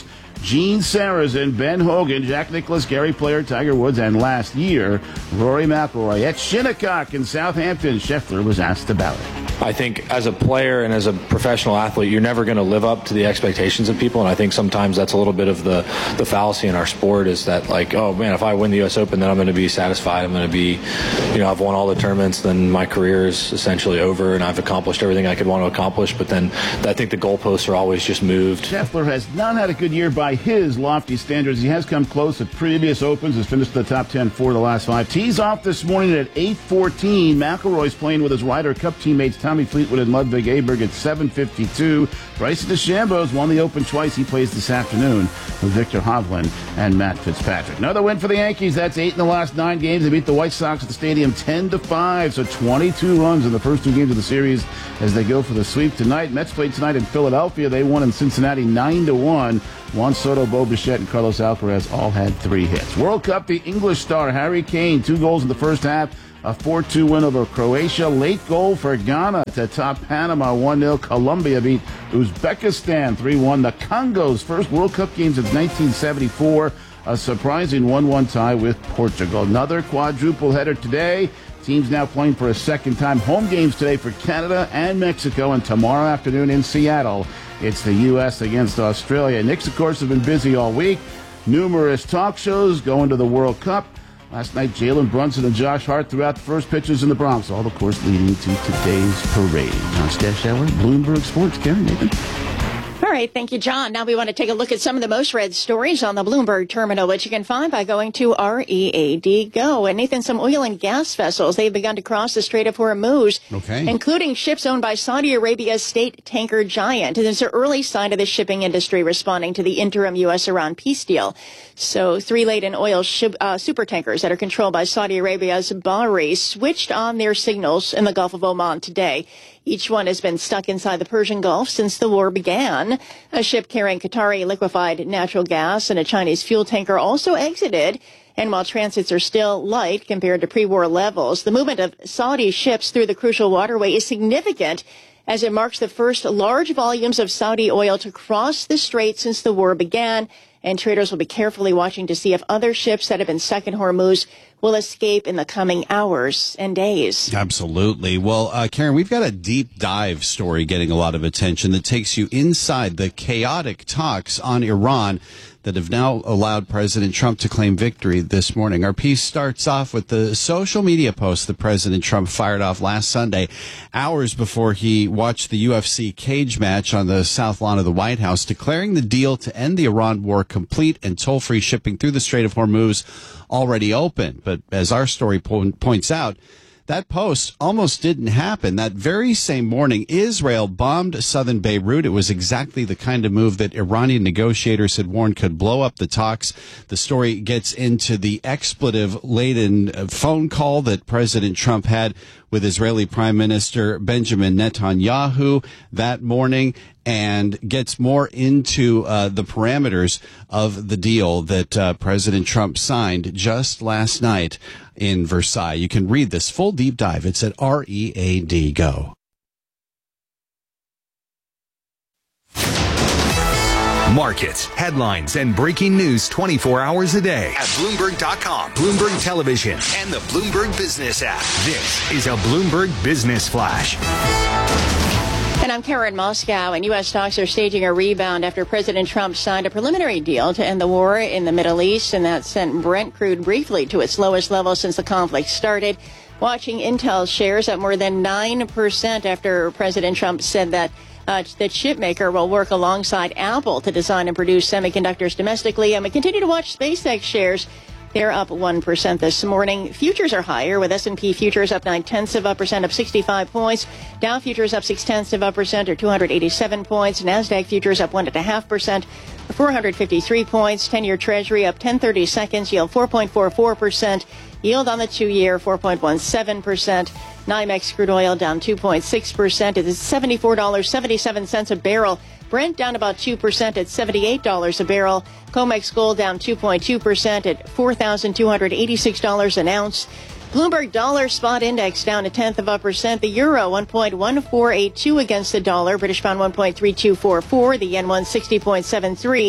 Gene Sarazen, Ben Hogan, Jack Nicklaus, Gary Player, Tiger Woods, and last year, Rory McIlroy. At Shinnecock in Southampton, Scheffler was asked about it. I think as a player and as a professional athlete, you're never going to live up to the expectations of people. And I think sometimes that's a little bit of the, the fallacy in our sport is that, like, oh, man, if I win the U S Open, then I'm going to be satisfied. I'm going to be, you know, I've won all the tournaments, then my career is essentially over and I've accomplished everything I could want to accomplish. But then I think the goalposts are always just moved. Scheffler has not had a good year by his lofty standards. He has come close at previous Opens, has finished the top ten for the last five. Tees off this morning at eight fourteen. McIlroy's playing with his Ryder Cup teammates Tommy Fleetwood and Ludwig Aberg at seven fifty-two. Bryson DeChambeau's won the Open twice. He plays this afternoon with Victor Hovland and Matt Fitzpatrick. Another win for the Yankees. That's eight in the last nine games. They beat the White Sox at the stadium ten to five. So twenty-two runs in the first two games of the series as they go for the sweep tonight. Mets played tonight in Philadelphia. They won in Cincinnati nine to one. Juan Soto, Bo Bichette, and Carlos Alcaraz all had three hits. World Cup, the English star Harry Kane, two goals in the first half. A four two win over Croatia. Late goal for Ghana to top Panama one nil. Colombia beat Uzbekistan three one. The Congo's first World Cup game since nineteen seventy-four. A surprising one one tie with Portugal. Another quadruple header today. Teams now playing for a second time. Home games today for Canada and Mexico, and tomorrow afternoon in Seattle, it's the U S against Australia. Knicks, of course, have been busy all week. Numerous talk shows going to the World Cup. Last night, Jalen Brunson and Josh Hart threw out the first pitches in the Bronx, all, of course, leading to today's parade. John Stashower, Bloomberg Sports. Karen, Nathan. All right, thank you, John. Now we want to take a look at some of the most read stories on the Bloomberg terminal, which you can find by going to R E A D Go. And Nathan, some oil and gas vessels, they've begun to cross the Strait of Hormuz, okay. including ships owned by Saudi Arabia's state tanker giant. And there's an early sign of the shipping industry responding to the interim U S-Iran peace deal. So three laden oil ship, uh, super tankers that are controlled by Saudi Arabia's Bahri switched on their signals in the Gulf of Oman today. Each one has been stuck inside the Persian Gulf since the war began. A ship carrying Qatari liquefied natural gas and a Chinese fuel tanker also exited. And while transits are still light compared to pre-war levels, the movement of Saudi ships through the crucial waterway is significant as it marks the first large volumes of Saudi oil to cross the strait since the war began. And traders will be carefully watching to see if other ships that have been stuck in Hormuz will escape in the coming hours and days. Absolutely. Well, uh, Karen, we've got a deep dive story getting a lot of attention that takes you inside the chaotic talks on Iran that have now allowed President Trump to claim victory this morning. Our piece starts off with the social media post that President Trump fired off last Sunday, hours before he watched the U F C cage match on the south lawn of the White House, declaring the deal to end the Iran war complete and toll-free shipping through the Strait of Hormuz already open. But as our story po- points out, that post almost didn't happen. That very same morning, Israel bombed southern Beirut. It was exactly the kind of move that Iranian negotiators had warned could blow up the talks. The story gets into the expletive-laden phone call that President Trump had with Israeli Prime Minister Benjamin Netanyahu that morning, and gets more into uh, the parameters of the deal that uh, President Trump signed just last night in Versailles. You can read this full deep dive. It's at R E A D Go. Markets, headlines, and breaking news twenty-four hours a day at Bloomberg dot com, Bloomberg Television, and the Bloomberg Business app. This is a Bloomberg Business Flash. And I'm Karen Moscow, and U S stocks are staging a rebound after President Trump signed a preliminary deal to end the war in the Middle East, and that sent Brent crude briefly to its lowest level since the conflict started. Watching Intel shares up more than nine percent after President Trump said that uh, the chip maker will work alongside Apple to design and produce semiconductors domestically. And we continue to watch SpaceX shares. They're up one percent this morning. Futures are higher, with S and P futures up nine-tenths of a percent, up sixty-five points. Dow futures up six-tenths of a percent, or two hundred eighty-seven points. NASDAQ futures up one point five percent, four hundred fifty-three points. ten-year Treasury up ten thirty seconds, yield four point four four percent. Yield on the two-year, four point one seven percent. NYMEX crude oil down two point six percent. It is seventy-four dollars and seventy-seven cents a barrel. Brent down about two percent at seventy-eight dollars a barrel. COMEX gold down two point two percent at four thousand two hundred eighty-six dollars an ounce. Bloomberg dollar spot index down a tenth of a percent. The euro one point one four eight two against the dollar. British pound one point three two four four. The yen one sixty point seven three.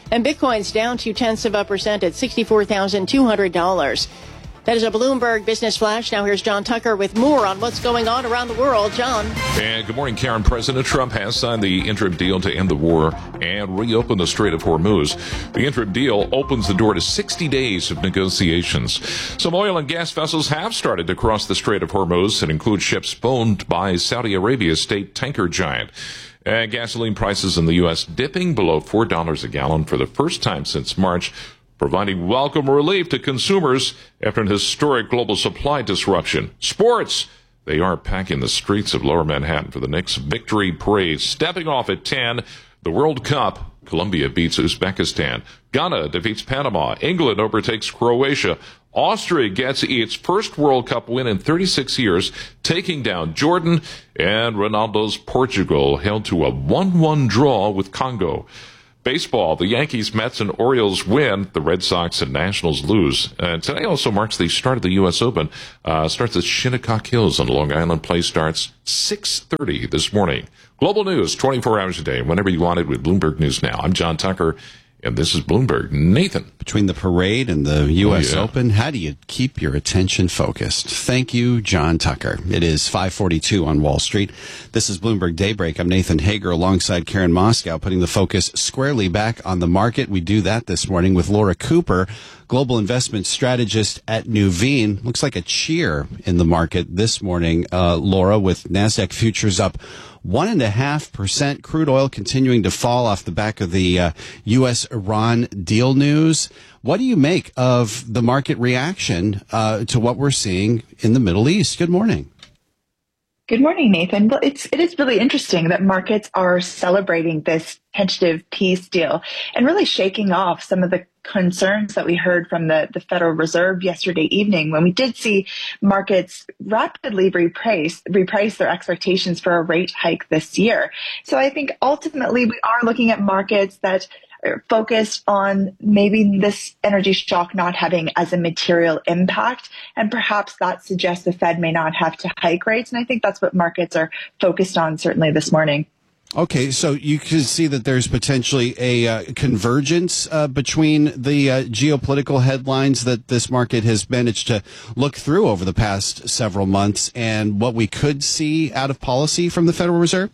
And Bitcoin's down two tenths of a percent at sixty-four thousand two hundred dollars. That is a Bloomberg Business Flash. Now here's John Tucker with more on what's going on around the world. John. And good morning, Karen. President Trump has signed the interim deal to end the war and reopen the Strait of Hormuz. The interim deal opens the door to sixty days of negotiations. Some oil and gas vessels have started to cross the Strait of Hormuz and include ships owned by Saudi Arabia's state tanker giant. And gasoline prices in the U S dipping below four dollars a gallon for the first time since March, providing welcome relief to consumers after an historic global supply disruption. Sports. They are packing the streets of Lower Manhattan for the Knicks victory parade. Stepping off at ten, the World Cup. Colombia beats Uzbekistan. Ghana defeats Panama. England overtakes Croatia. Austria gets its first World Cup win in thirty-six years, taking down Jordan. And Ronaldo's Portugal held to a one one draw with Congo. Baseball, the Yankees, Mets, and Orioles win. The Red Sox and Nationals lose. And today also marks the start of the U S Open. Uh, starts at Shinnecock Hills on Long Island. Play starts six thirty this morning. Global news, twenty-four hours a day, whenever you want it with Bloomberg News Now. I'm John Tucker, and this is Bloomberg. Nathan. Between the parade and the U S Oh, yeah. Open, how do you keep your attention focused? Thank you, John Tucker. It is five forty-two on Wall Street. This is Bloomberg Daybreak. I'm Nathan Hager alongside Karen Moscow, putting the focus squarely back on the market. We do that this morning with Laura Cooper, global investment strategist at Nuveen. Looks like a cheer in the market this morning, uh, Laura, with NASDAQ futures up one and a half percent. Crude oil continuing to fall off the back of the uh, U S Iran deal news. What do you make of the market reaction uh, to what we're seeing in the Middle East? Good morning. Good morning, Nathan. Well, it's, it is really interesting that markets are celebrating this tentative peace deal and really shaking off some of the concerns that we heard from the, the Federal Reserve yesterday evening when we did see markets rapidly reprice, reprice their expectations for a rate hike this year. So I think ultimately we are looking at markets that are focused on maybe this energy shock not having as a material impact, and perhaps that suggests the Fed may not have to hike rates. And I think that's what markets are focused on certainly this morning. Okay, so you can see that there's potentially a uh, convergence uh, between the uh, geopolitical headlines that this market has managed to look through over the past several months and what we could see out of policy from the Federal Reserve?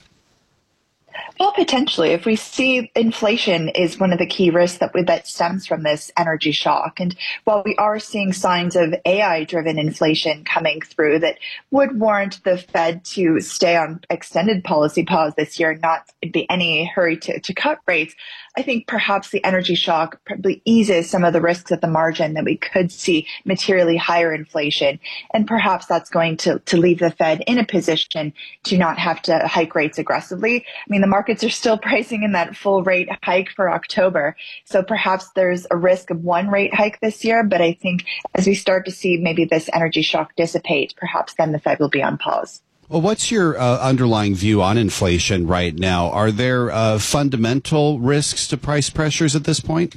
Well, potentially. If we see inflation is one of the key risks that we, that stems from this energy shock. And while we are seeing signs of A I-driven inflation coming through that would warrant the Fed to stay on extended policy pause this year and not be any hurry to, to cut rates, I think perhaps the energy shock probably eases some of the risks at the margin that we could see materially higher inflation. And perhaps that's going to, to leave the Fed in a position to not have to hike rates aggressively. I mean, the markets are still pricing in that full rate hike for October. So perhaps there's a risk of one rate hike this year. But I think as we start to see maybe this energy shock dissipate, perhaps then the Fed will be on pause. Well, what's your uh, underlying view on inflation right now? Are there uh, fundamental risks to price pressures at this point?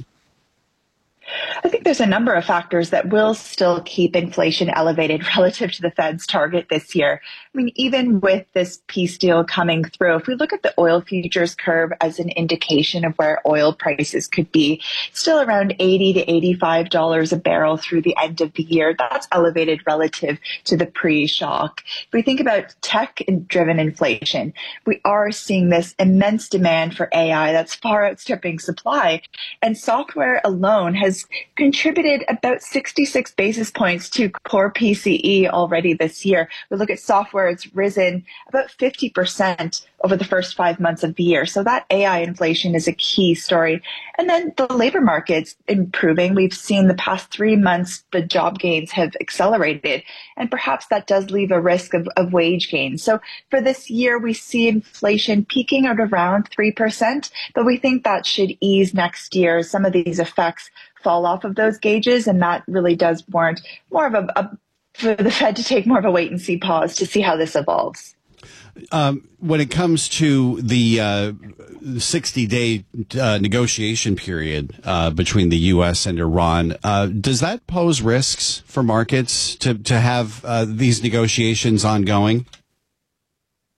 I think there's a number of factors that will still keep inflation elevated relative to the Fed's target this year. I mean, even with this peace deal coming through, if we look at the oil futures curve as an indication of where oil prices could be, still around eighty to eighty-five dollars a barrel through the end of the year. That's elevated relative to the pre-shock. If we think about tech-driven inflation, we are seeing this immense demand for A I that's far outstripping supply, and software alone has contributed about sixty-six basis points to core P C E already this year. We look at software, it's risen about fifty percent over the first five months of the year. So that A I inflation is a key story. And then the labor market's improving. We've seen the past three months, the job gains have accelerated, and perhaps that does leave a risk of, of wage gains. So for this year, we see inflation peaking at around three percent, but we think that should ease next year. Some of these effects fall off of those gauges, and that really does warrant more of a, a for the Fed to take more of a wait and see pause to see how this evolves. Um, when it comes to the uh, sixty-day uh, negotiation period uh, between the U S and Iran, uh, does that pose risks for markets to to have uh, these negotiations ongoing?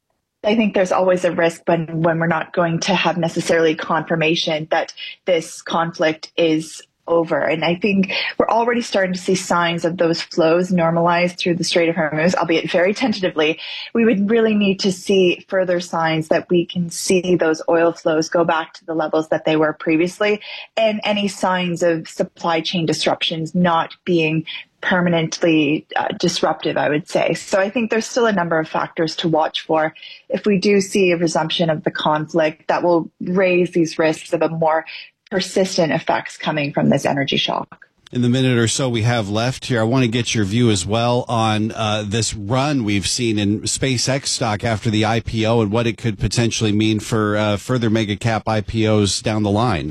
I think there's always a risk when, when we're not going to have necessarily confirmation that this conflict is over. And I think we're already starting to see signs of those flows normalize through the Strait of Hormuz, albeit very tentatively. We would really need to see further signs that we can see those oil flows go back to the levels that they were previously, and any signs of supply chain disruptions not being permanently uh, disruptive, I would say. So I think there's still a number of factors to watch for. If we do see a resumption of the conflict, that will raise these risks of a more persistent effects coming from this energy shock. In the minute or so we have left here, I want to get your view as well on uh, this run we've seen in SpaceX stock after the I P O and what it could potentially mean for uh, further mega cap I P Os down the line.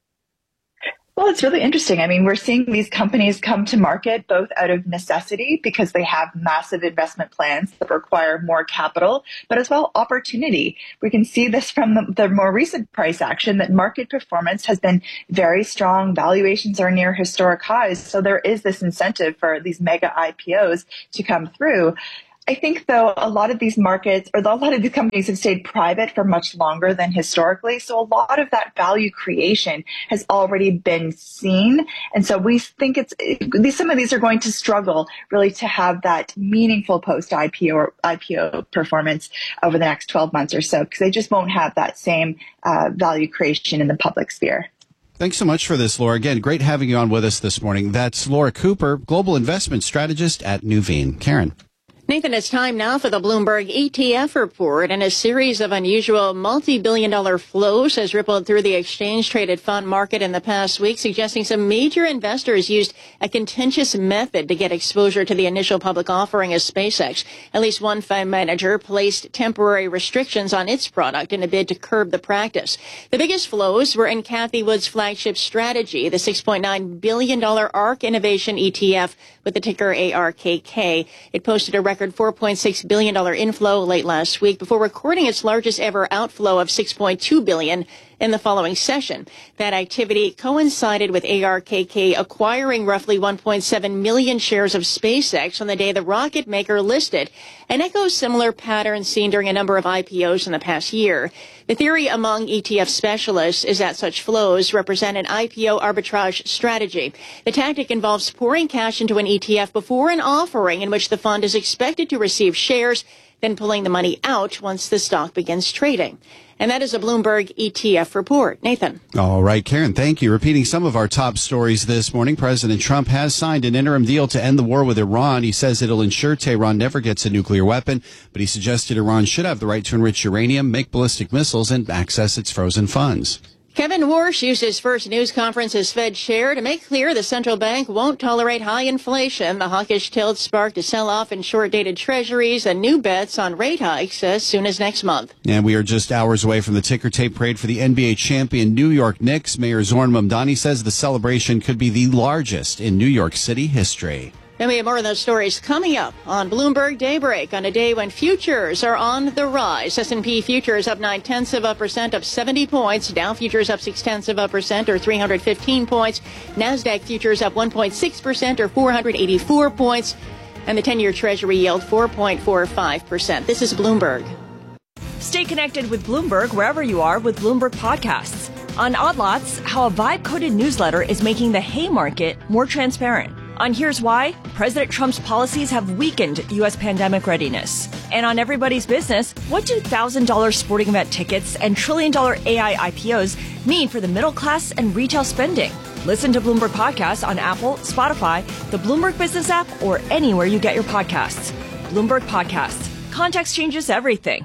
Well, it's really interesting. I mean, we're seeing these companies come to market both out of necessity because they have massive investment plans that require more capital, but as well opportunity. We can see this from the, the more recent price action that market performance has been very strong. Valuations are near historic highs. So there is this incentive for these mega I P Os to come through. I think, though, a lot of these markets or a lot of these companies have stayed private for much longer than historically. So a lot of that value creation has already been seen. And so we think it's these, some of these are going to struggle really to have that meaningful post-I P O or I P O performance over the next twelve months or so, because they just won't have that same uh, value creation in the public sphere. Thanks so much for this, Laura. Again, great having you on with us this morning. That's Laura Cooper, Global Investment Strategist at Nuveen. Karen. Nathan, it's time now for the Bloomberg E T F report, and a series of unusual multi-billion dollar flows has rippled through the exchange-traded fund market in the past week, suggesting some major investors used a contentious method to get exposure to the initial public offering of SpaceX. At least one fund manager placed temporary restrictions on its product in a bid to curb the practice. The biggest flows were in Cathie Wood's flagship strategy, the six point nine billion dollars ARK Innovation E T F with the ticker A R K K. It posted a record four point six billion dollars inflow late last week before recording its largest ever outflow of six point two billion dollars in the following session. That activity coincided with A R K K acquiring roughly one point seven million shares of SpaceX on the day the rocket maker listed, and echoes similar patterns seen during a number of I P Os in the past year. The theory among E T F specialists is that such flows represent an I P O arbitrage strategy. The tactic involves pouring cash into an E T F before an offering in which the fund is expected to receive shares, then pulling the money out once the stock begins trading. And that is a Bloomberg E T F report. Nathan. All right, Karen, thank you. Repeating some of our top stories this morning, President Trump has signed an interim deal to end the war with Iran. He says it'll ensure Tehran never gets a nuclear weapon, but he suggested Iran should have the right to enrich uranium, make ballistic missiles, and access its frozen funds. Kevin Warsh used his first news conference as Fed chair to make clear the central bank won't tolerate high inflation. The hawkish tilt sparked a sell-off in short-dated treasuries and new bets on rate hikes as soon as next month. And we are just hours away from the ticker tape parade for the N B A champion New York Knicks. Mayor Zoran Mamdani says the celebration could be the largest in New York City history. And we have more of those stories coming up on Bloomberg Daybreak on a day when futures are on the rise. S and P futures up nine tenths of a percent, up seventy points. Dow futures up six tenths of a percent, or three hundred fifteen points. NASDAQ futures up one point six percent, or four hundred eighty-four points. And the ten-year Treasury yield four point four five percent. This is Bloomberg. Stay connected with Bloomberg wherever you are with Bloomberg Podcasts. On Odd Lots, how a vibe-coded newsletter is making the Haymarket more transparent. On Here's Why, President Trump's policies have weakened U S pandemic readiness. And on Everybody's Business, what do one thousand dollars sporting event tickets and trillion dollar A I I P Os mean for the middle class and retail spending? Listen to Bloomberg Podcasts on Apple, Spotify, the Bloomberg Business app, or anywhere you get your podcasts. Bloomberg Podcasts. Context changes everything.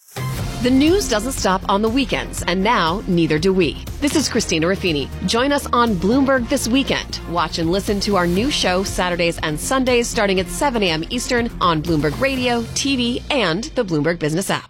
The news doesn't stop on the weekends, and now neither do we. This is Christina Raffini. Join us on Bloomberg this weekend. Watch and listen to our new show Saturdays and Sundays starting at seven a.m. Eastern on Bloomberg Radio, T V, and the Bloomberg Business app.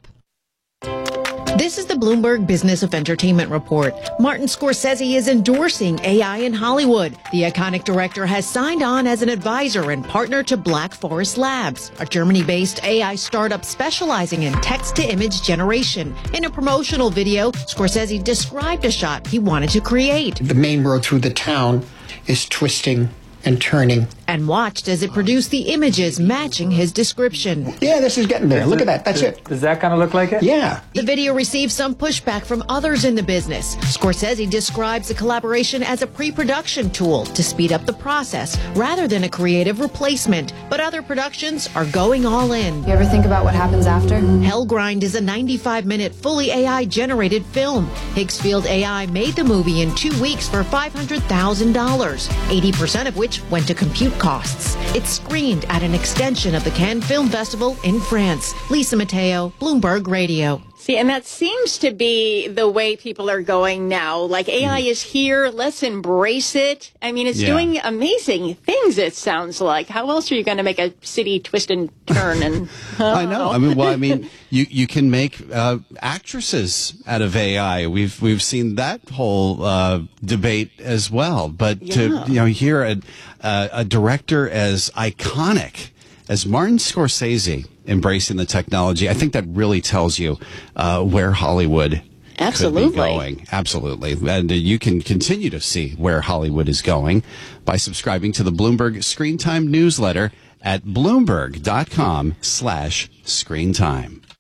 This is the Bloomberg Business of Entertainment Report. Martin Scorsese is endorsing A I in Hollywood. The iconic director has signed on as an advisor and partner to Black Forest Labs, a Germany-based A I startup specializing in text-to-image generation. In a promotional video, Scorsese described a shot he wanted to create. The main road through the town is twisting and turning and watched as it produced the images matching his description. Yeah, this is getting there. Look at that. That's does, it. Does that kind of look like it? Yeah. The video received some pushback from others in the business. Scorsese describes the collaboration as a pre-production tool to speed up the process rather than a creative replacement. But other productions are going all in. You ever think about what happens after? Hellgrind is a ninety-five minute fully A I-generated film. Higgsfield A I made the movie in two weeks for five hundred thousand dollars, eighty percent of which went to compute costs. It's screened at an extension of the Cannes Film Festival in France. Lisa Mateo, Bloomberg Radio. See, and that seems to be the way people are going now. Like, A I is here, let's embrace it. I mean, it's yeah. doing amazing things, it sounds like. How else are you going to make a city twist and turn? And uh, I know. I mean, well, I mean, you you can make uh, actresses out of A I. We've we've seen that whole uh, debate as well. But yeah. to you know, hear a uh, a director as iconic as Martin Scorsese embracing the technology, I think that really tells you uh, where Hollywood Absolutely. could be going. Absolutely. And uh, you can continue to see where Hollywood is going by subscribing to the Bloomberg Screen Time newsletter at bloomberg.com slash screen time.